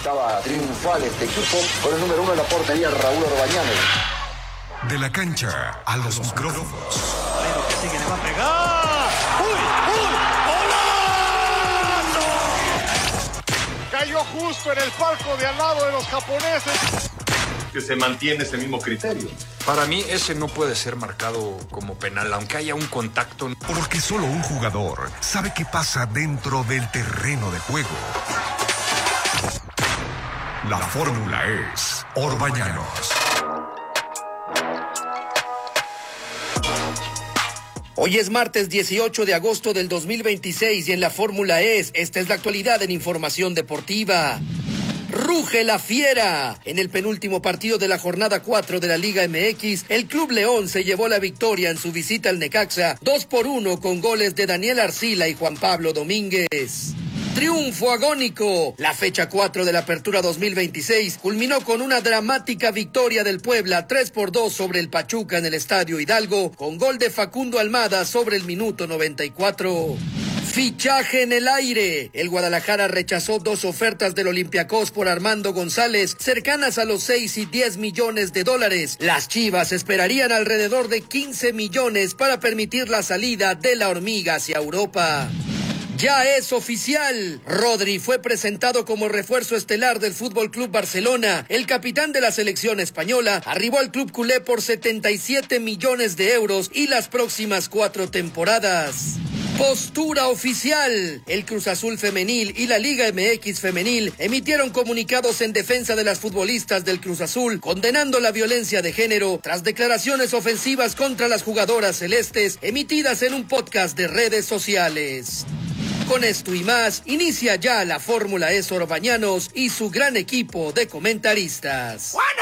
Estaba triunfal este equipo con el número 1 en la portería, Raúl Orbañanos. De la cancha a los micrófonos. Que sigue, le va a pegar. ¡Uy! ¡Golazo! Cayó justo en el palco de al lado de los japoneses. Que se mantiene ese mismo criterio. Para mí ese no puede ser marcado como penal, aunque haya un contacto. Porque solo un jugador sabe qué pasa dentro del terreno de juego. La fórmula es Orbañanos. Hoy es martes 18 de agosto del 2026 y en la Fórmula esta es la actualidad en información deportiva. Ruge la fiera. En el penúltimo partido de la jornada 4 de la Liga MX, el Club León se llevó la victoria en su visita al Necaxa, 2-1 con goles de Daniel Arcila y Juan Pablo Domínguez. Triunfo agónico. La fecha 4 de la Apertura 2026 culminó con una dramática victoria del Puebla 3-2 sobre el Pachuca en el Estadio Hidalgo, con gol de Facundo Almada sobre el minuto 94. Fichaje en el aire. El Guadalajara rechazó 2 ofertas del Olympiacos por Armando González, cercanas a los 6 y 10 millones de dólares. Las Chivas esperarían alrededor de 15 millones para permitir la salida de la hormiga hacia Europa. Ya es oficial. Rodri fue presentado como refuerzo estelar del Fútbol Club Barcelona. El capitán de la selección española arribó al club culé por 77 millones de euros y las próximas 4 temporadas. Postura oficial. El Cruz Azul femenil y la Liga MX femenil emitieron comunicados en defensa de las futbolistas del Cruz Azul, condenando la violencia de género tras declaraciones ofensivas contra las jugadoras celestes emitidas en un podcast de redes sociales. Con esto y más, inicia ya la Fórmula Orbañanos y su gran equipo de comentaristas.